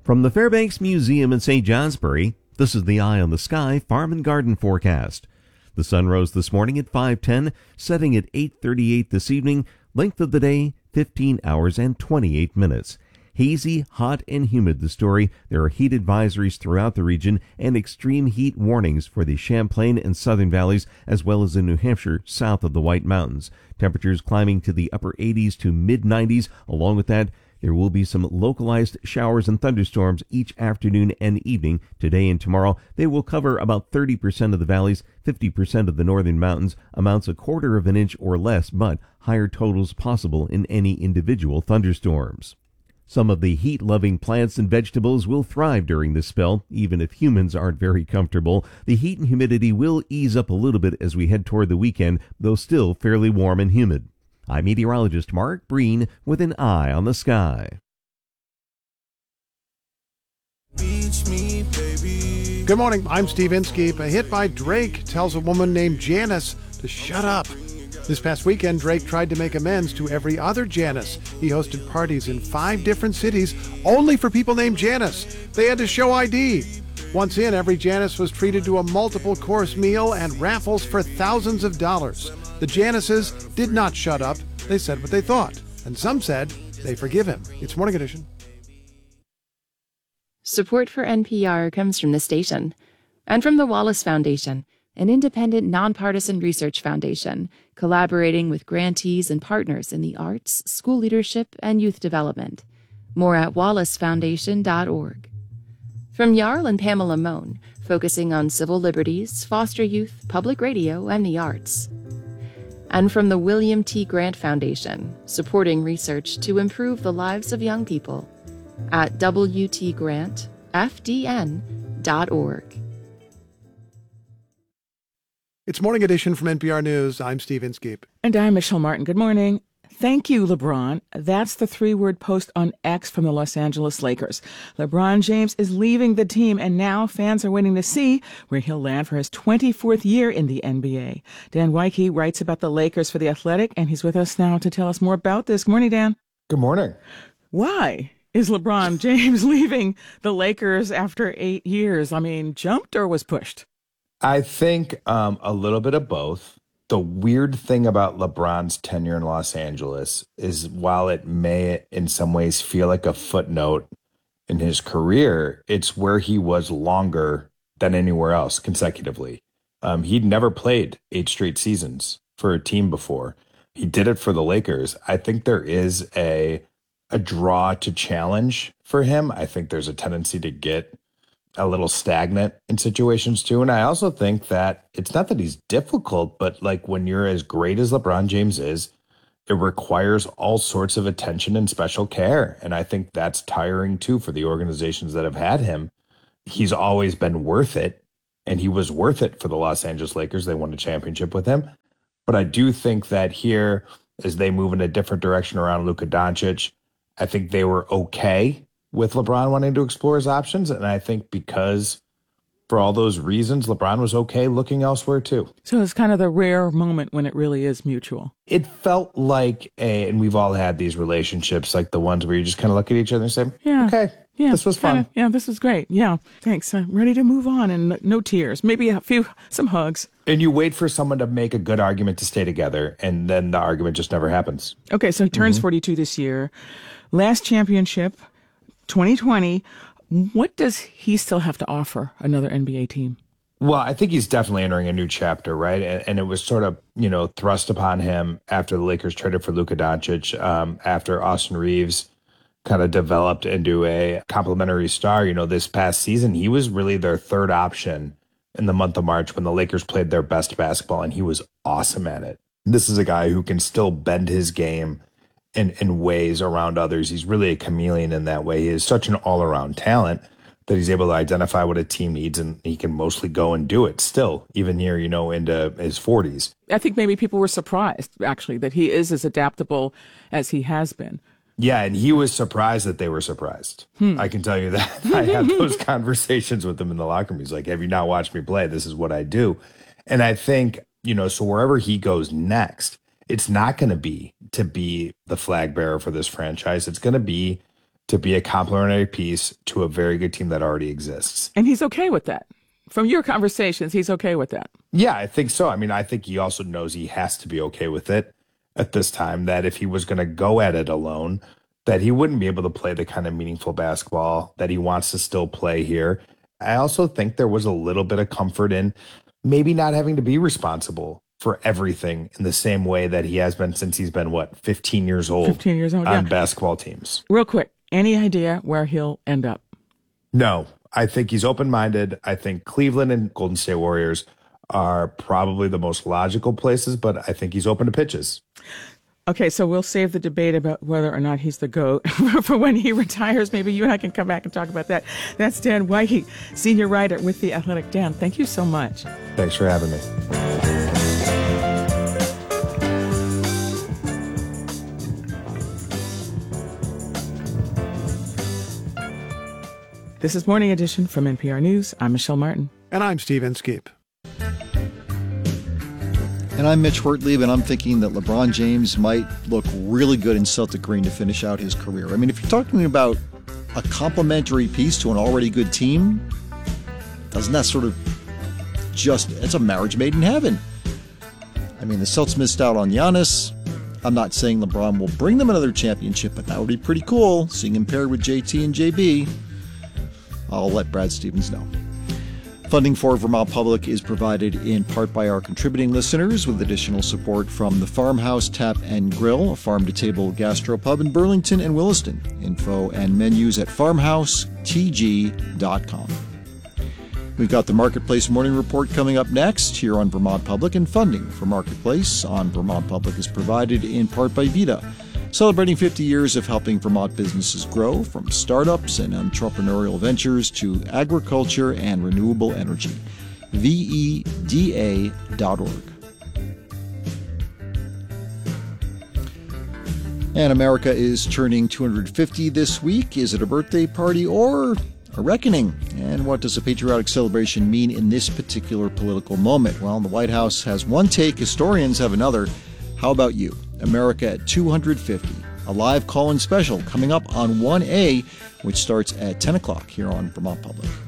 From the Fairbanks Museum in St. Johnsbury, this is the Eye on the Sky Farm and Garden forecast. The sun rose this morning at 5:10, setting at 8:38 this evening. Length of the day, 15 hours and 28 minutes. Hazy, hot, and humid the story. There are heat advisories throughout the region and extreme heat warnings for the Champlain and Southern Valleys, as well as in New Hampshire, south of the White Mountains. Temperatures climbing to the upper 80s to mid-90s. Along with that, there will be some localized showers and thunderstorms each afternoon and evening. Today and tomorrow, they will cover about 30% of the valleys, 50% of the northern mountains, amounts a quarter of an inch or less, but higher totals possible in any individual thunderstorms. Some of the heat-loving plants and vegetables will thrive during this spell, even if humans aren't very comfortable. The heat and humidity will ease up a little bit as we head toward the weekend, though still fairly warm and humid. I'm meteorologist Mark Breen with an eye on the sky. Beach me, baby. Good morning, I'm Steve Inskeep. A hit by Drake tells a woman named Janice to shut up. This past weekend, Drake tried to make amends to every other Janice. He hosted parties in 5 different cities only for people named Janice. They had to show ID. Once in, every Janice was treated to a multiple-course meal and raffles for thousands of dollars. The Janices did not shut up. They said what they thought. And some said they forgive him. It's Morning Edition. Support for NPR comes from the station and from the Wallace Foundation, an independent, nonpartisan research foundation collaborating with grantees and partners in the arts, school leadership, and youth development. More at wallacefoundation.org. From Jarl and Pamela Mohn, focusing on civil liberties, foster youth, public radio, and the arts. And from the William T. Grant Foundation, supporting research to improve the lives of young people at wtgrantfdn.org. It's Morning Edition from NPR News. I'm Steve Inskeep. And I'm Michelle Martin. Good morning. Thank you, LeBron. That's the 3-word post on X from the Los Angeles Lakers. LeBron James is leaving the team, and now fans are waiting to see where he'll land for his 24th year in the NBA. Dan Wyke writes about the Lakers for The Athletic, and he's with us now to tell us more about this. Good morning, Dan. Good morning. Why is LeBron James leaving the Lakers after 8 years? I mean, jumped or was pushed? I think a little bit of both. The weird thing about LeBron's tenure in Los Angeles is while it may in some ways feel like a footnote in his career, it's where he was longer than anywhere else consecutively. He'd never played 8 straight seasons for a team before. He did it for the Lakers. I think there is a draw to challenge for him. I think there's a tendency to get a little stagnant in situations too. And I also think that it's not that he's difficult, but like when you're as great as LeBron James is, it requires all sorts of attention and special care. And I think that's tiring too for the organizations that have had him. He's always been worth it, and he was worth it for the Los Angeles Lakers. They won a championship with him. But I do think that here, as they move in a different direction around Luka Doncic, I think they were okay with LeBron wanting to explore his options. And I think because for all those reasons, LeBron was okay looking elsewhere too. So it's kind of the rare moment when it really is mutual. It felt like and we've all had these relationships, like the ones where you just kind of look at each other and say, okay, this was fun. This was great. Yeah, thanks. I'm ready to move on, and no tears, maybe some hugs. And you wait for someone to make a good argument to stay together, and then the argument just never happens. Okay, so he turns 42 this year. Last championship, 2020. What does he still have to offer another NBA team? Well, I think he's definitely entering a new chapter, right? And it was sort of, thrust upon him after the Lakers traded for Luka Doncic, after Austin Reeves kind of developed into a complimentary star. This past season, he was really their third option in the month of March when the Lakers played their best basketball, and he was awesome at it. This is a guy who can still bend his game in ways around others. He's really a chameleon in that way. He is such an all-around talent that he's able to identify what a team needs, and he can mostly go and do it still, even here, into his 40s. I think maybe people were surprised, actually, that he is as adaptable as he has been. Yeah, and he was surprised that they were surprised. I can tell you that. I had those conversations with him in the locker room. He's like, have you not watched me play? This is what I do. And I think, so wherever he goes next, it's not going to be the flag bearer for this franchise. It's going to be to be a complementary piece to a very good team that already exists. And he's okay with that. From your conversations, he's okay with that. Yeah, I think so. I mean, I think he also knows he has to be okay with it at this time, that if he was going to go at it alone, that he wouldn't be able to play the kind of meaningful basketball that he wants to still play here. I also think there was a little bit of comfort in maybe not having to be responsible for everything in the same way that he has been since he's been, 15 years old? 15 years old, on yeah. basketball teams. Real quick, any idea where he'll end up? No, I think he's open-minded. I think Cleveland and Golden State Warriors are probably the most logical places, but I think he's open to pitches. Okay, so we'll save the debate about whether or not he's the GOAT for when he retires. Maybe you and I can come back and talk about that. That's Dan Whitey, senior writer with The Athletic. Dan, thank you so much. Thanks for having me. This is Morning Edition from NPR News. I'm Michelle Martin. And I'm Steve Inskeep. And I'm Mitch Wertlieb, and I'm thinking that LeBron James might look really good in Celtic green to finish out his career. I mean, if you're talking about a complementary piece to an already good team, doesn't that sort of it's a marriage made in heaven? I mean, the Celts missed out on Giannis. I'm not saying LeBron will bring them another championship, but that would be pretty cool, seeing him paired with JT and JB. I'll let Brad Stevens know. Funding for Vermont Public is provided in part by our contributing listeners, with additional support from the Farmhouse Tap and Grill, a farm-to-table gastropub in Burlington and Williston. Info and menus at farmhousetg.com. We've got the Marketplace Morning Report coming up next here on Vermont Public, and funding for Marketplace on Vermont Public is provided in part by VITA, celebrating 50 years of helping Vermont businesses grow, from startups and entrepreneurial ventures to agriculture and renewable energy. VEDA.org. And America is turning 250 this week. Is it a birthday party or a reckoning? And what does a patriotic celebration mean in this particular political moment? Well, the White House has one take, historians have another. How about you? America at 250, a live call-in special coming up on 1A, which starts at 10 o'clock here on Vermont Public.